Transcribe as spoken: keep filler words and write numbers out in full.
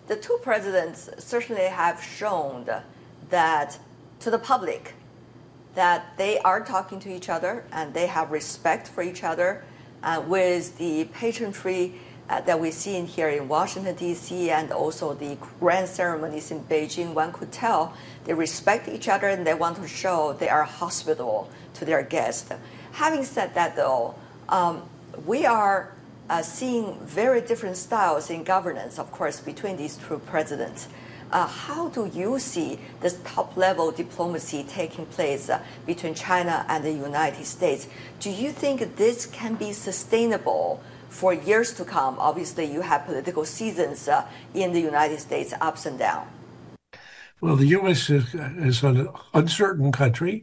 the two presidents certainly have shown that to the public that they are talking to each other and they have respect for each other, uh, with the pageantry uh, that we see in here in Washington, D C, and also the grand ceremonies in Beijing. One could tell they respect each other and they want to show they are hospitable to their guests. Having said that, though, um, we are uh, seeing very different styles in governance, of course, between these two presidents. Uh, how do you see this top-level diplomacy taking place uh, between China and the United States? Do you think this can be sustainable for years to come? Obviously, you have political seasons uh, in the United States, ups and downs. Well, the U S is, is an uncertain country.